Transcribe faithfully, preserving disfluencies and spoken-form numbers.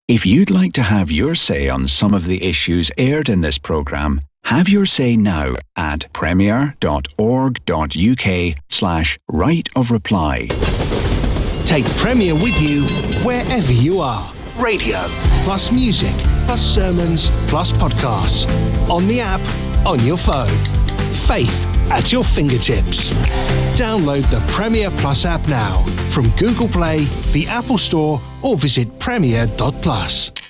If you'd like to have your say on some of the issues aired in this programme, have your say now at premier.org.uk slash right of reply. Take Premier with you wherever you are. Radio, plus music, plus sermons, plus podcasts. On the app, on your phone. Faith at your fingertips. Download the Premier Plus app now from Google Play, the Apple Store, or visit premier dot plus.